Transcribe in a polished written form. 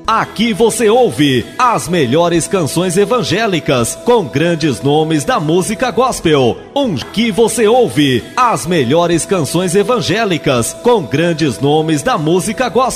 Aqui você ouve as melhores canções evangélicas com grandes nomes da música gospel. Aqui você ouve as melhores canções evangélicas com grandes nomes da música gospel.